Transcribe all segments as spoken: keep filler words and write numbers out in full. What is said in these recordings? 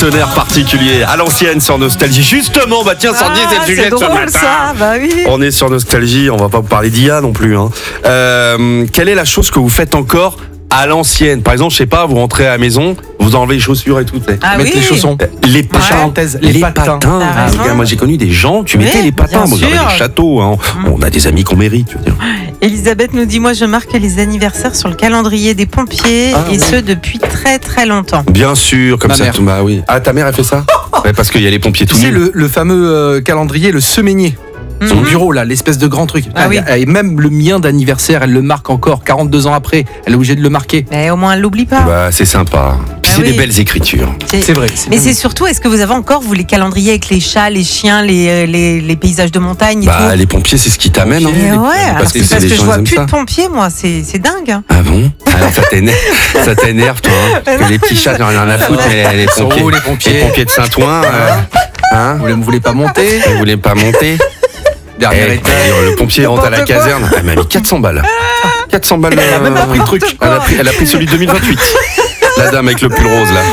partenaire particulier à l'ancienne sur Nostalgie. Justement, bah tiens, Sandy, Ah, c'est le sujet c'est de ce drôle matin. ça, bah oui. On est sur Nostalgie, on va pas vous parler d'I A non plus. Hein. Euh, quelle est la chose que vous faites encore à l'ancienne? Par exemple, je sais pas, vous rentrez à la maison, vous enlevez les chaussures et tout. Ah Mettre oui. les chaussons. Les patins. Parenthèse, les, Les patins. patins. T'as Ah, raison. regarde, moi j'ai connu des gens, tu mettais Oui, les patins. bien Moi j'avais sûr. des châteaux. Hein. Mm. On a des amis qu'on mérite. Je veux dire. Elisabeth nous dit, moi je marque les anniversaires sur le calendrier des pompiers Ah, et oui. ce depuis très très longtemps. Bien sûr, comme Ma ça. mère. tout- Bah oui. Ah, ta mère a fait ça? Ouais, parce qu'il y a les pompiers Tu tout sais, nus. le, le fameux euh, calendrier, le semainier. Son Mhm. bureau, là, l'espèce de grand truc. Ah oui. Et même le mien d'anniversaire, elle le marque encore quarante-deux ans après. Elle est obligée de le marquer. Mais au moins elle l'oublie pas. Bah, c'est sympa. Puis Ah c'est oui. des belles écritures. C'est- C'est vrai. Mais c'est surtout, est-ce que vous avez encore, vous, les calendriers avec les chats, les chiens, les, les, les paysages de montagne et Bah, tout? les pompiers, c'est ce qui t'amène. Hein. Mais ouais, alors Parce que c'est c'est parce les que je gens, ils vois aiment plus ça. de pompiers, moi, c'est c'est dingue. hein. Ah bon? Alors ça t'énerve, ça t'énerve toi. Hein. Mais non, les petits chats, j'en ai rien à foutre. Mais les Ils sont pompiers, où, les pompiers les pompiers de Saint-Ouen, euh, hein? Vous voulez, vous voulez pas monter? Vous voulez pas monter? Dernier Eh, étage. le pompier rentre à la N'importe quoi. caserne. Elle m'a mis quatre cents balles. quatre cents balles. Elle a même pas euh, pris le truc. Elle a pris, elle a pris celui de deux mille vingt-huit. La dame avec le pull rose là.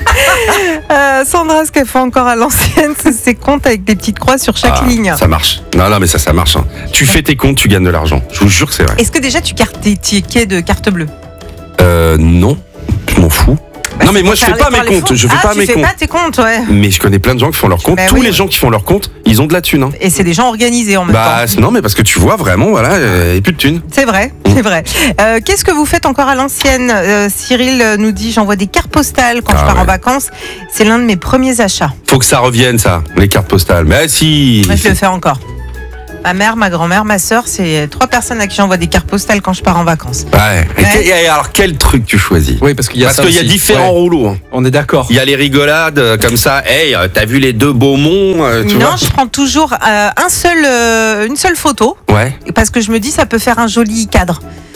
Euh, Sandra, ce qu'elle fait encore à l'ancienne, c'est ses comptes avec des petites croix sur chaque Ah, ligne. ça marche. Non, non, mais ça, ça marche. Hein. Tu fais tes comptes, tu gagnes de l'argent. Je vous jure que c'est vrai. Est-ce que déjà tu cartes tes tickets de carte bleue? Euh, non, je m'en fous. Bah, non, mais c'est moi, pour je fais faire pas les- mes pour les comptes. fonds. Je fais ah, pas tu mes fais comptes. pas tes comptes, ouais. Mais je connais plein de gens qui font leurs comptes. Bah Tous oui. les gens qui font leurs comptes, ils ont de la thune. Hein. Et c'est des gens organisés en même Bah temps. non, mais parce que tu vois vraiment, voilà, il n'y a plus de thunes. C'est vrai, c'est vrai. Euh, Qu'est-ce que vous faites encore à l'ancienne? Euh, Cyril euh, nous dit, j'envoie des cartes postales quand Ah je pars ouais. en vacances. C'est l'un de mes premiers achats. Faut que ça revienne, ça, les cartes postales. Mais si. Moi, je le fais encore. Ma mère, ma grand-mère, ma sœur, c'est trois personnes à qui j'envoie des cartes postales quand je pars en vacances. Ouais. Et Ouais. que- et alors, quel truc tu choisis? Oui, parce qu'il y a Parce ça qu'il y a aussi. différents Ouais, rouleaux. hein. on est d'accord. Il y a les rigolades euh, comme ça. Hey, euh, t'as vu les deux Beaumont euh, tu non, vois je prends toujours euh, un seul, euh, une seule photo Ouais. parce que je me dis ça peut faire un joli cadre.